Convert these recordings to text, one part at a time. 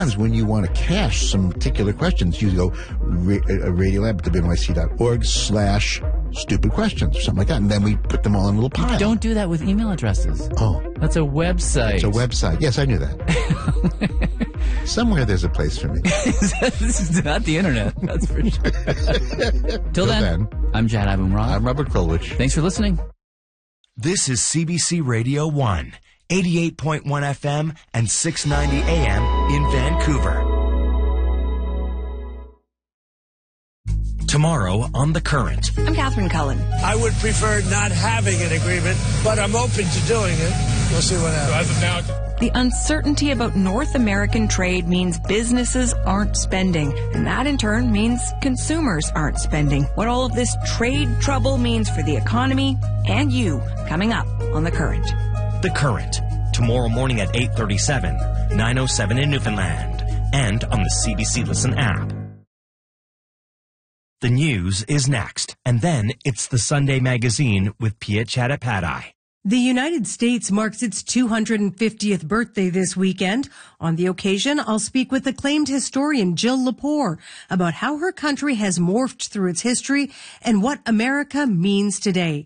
When you want to cache some particular questions, you go radiolab@nyc.org/stupid questions or something like that, and then we put them all in a little pile. Don't do that with email addresses. Oh. That's a website. It's a website. Yes, I knew that. Somewhere there's a place for me. This is not the internet, that's for sure. Till then, I'm Jad Abumrad. I'm Robert Krulwich. Thanks for listening. This is CBC Radio 1, 88.1 FM and 690 AM in Vancouver. Tomorrow on The Current. I'm Catherine Cullen. I would prefer not having an agreement, but I'm open to doing it. We'll see what happens. So as of now, the uncertainty about North American trade means businesses aren't spending, and that in turn means consumers aren't spending. What all of this trade trouble means for the economy and you, coming up on The Current. The Current, tomorrow morning at 8:37, 9:07 in Newfoundland, and on the CBC Listen app. The news is next, and then it's the Sunday Magazine with Pia Chattopadhyay. The United States marks its 250th birthday this weekend. On the occasion, I'll speak with acclaimed historian Jill Lepore about how her country has morphed through its history and what America means today.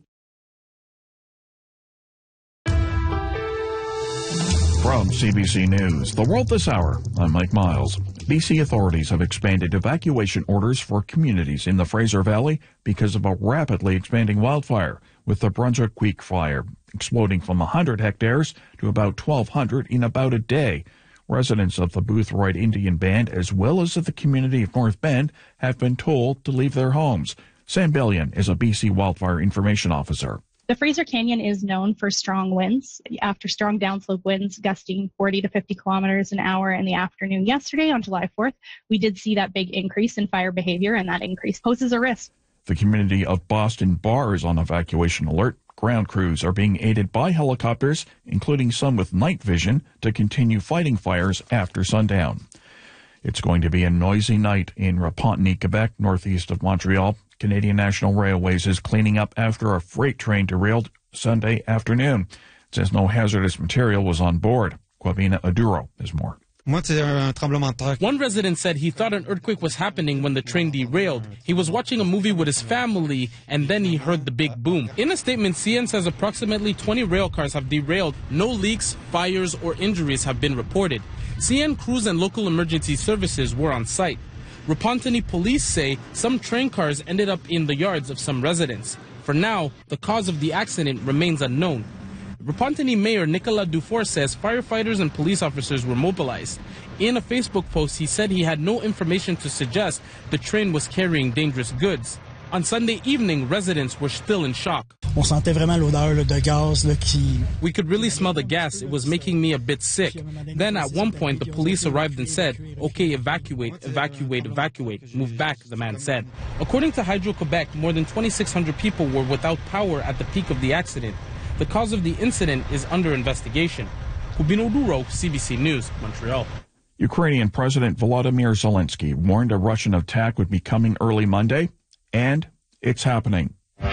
From CBC News, The World This Hour, I'm Mike Miles. BC authorities have expanded evacuation orders for communities in the Fraser Valley because of a rapidly expanding wildfire, with the Brunswick Creek fire exploding from 100 hectares to about 1,200 in about a day. Residents of the Boothroyd Indian Band, as well as of the community of North Bend, have been told to leave their homes. Sam Bellion is a BC Wildfire Information Officer. The Fraser Canyon is known for strong winds. After strong downslope winds gusting 40 to 50 kilometers an hour in the afternoon yesterday on July 4th, we did see that big increase in fire behavior, and that increase poses a risk. The community of Boston Bar is on evacuation alert. Ground crews are being aided by helicopters, including some with night vision, to continue fighting fires after sundown. It's going to be a noisy night in Repentigny, Quebec, northeast of Montreal. Canadian National Railways is cleaning up after a freight train derailed Sunday afternoon. It says no hazardous material was on board. Quavina Aduro has more. One resident said he thought an earthquake was happening when the train derailed. He was watching a movie with his family, and then he heard the big boom. In a statement, CN says approximately 20 rail cars have derailed. No leaks, fires, or injuries have been reported. CN crews and local emergency services were on site. Repentigny police say some train cars ended up in the yards of some residents. For now, the cause of the accident remains unknown. Repentigny Mayor Nicolas Dufour says firefighters and police officers were mobilized. In a Facebook post, he said he had no information to suggest the train was carrying dangerous goods. On Sunday evening, residents were still in shock. On sentait vraiment l'odeur de gaz qui... We could really smell the gas. It was making me a bit sick. Then at one point, the police arrived and said, "Okay, evacuate, evacuate, evacuate. Move back," the man said. According to Hydro-Quebec, more than 2,600 people were without power at the peak of the accident. The cause of the incident is under investigation. Kubino Duro, CBC News, Montreal. Ukrainian President Volodymyr Zelensky warned a Russian attack would be coming early Monday, and it's happening.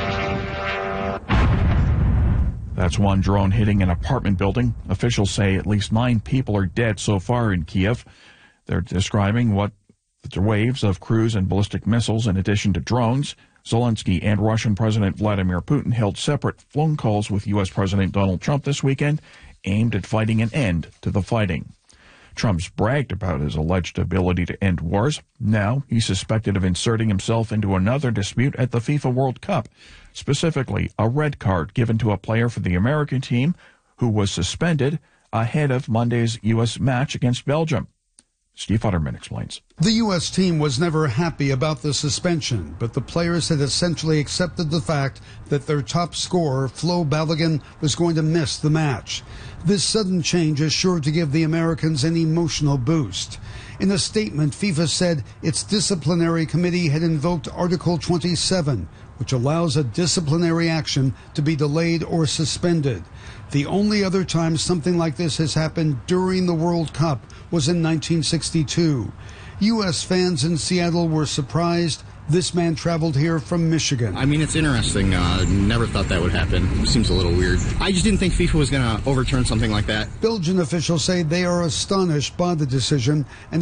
That's one drone hitting an apartment building. Officials say at least 9 people are dead so far in Kiev. They're describing what the waves of cruise and ballistic missiles in addition to drones. Zelensky and Russian President Vladimir Putin held separate phone calls with U.S. President Donald Trump this weekend, aimed at finding an end to the fighting. Trump's bragged about his alleged ability to end wars. Now he's suspected of inserting himself into another dispute at the FIFA World Cup, specifically a red card given to a player for the American team who was suspended ahead of Monday's U.S. match against Belgium. Steve Futterman explains. The U.S. team was never happy about the suspension, but the players had essentially accepted the fact that their top scorer, Flo Balogun, was going to miss the match. This sudden change is sure to give the Americans an emotional boost. In a statement, FIFA said its disciplinary committee had invoked Article 27, which allows a disciplinary action to be delayed or suspended. The only other time something like this has happened during the World Cup was in 1962. U.S. fans in Seattle were surprised This man traveled here from Michigan. I mean, it's interesting. Never thought that would happen. It seems a little weird. I just didn't think FIFA was going to overturn something like that. Belgian officials say they are astonished by the decision and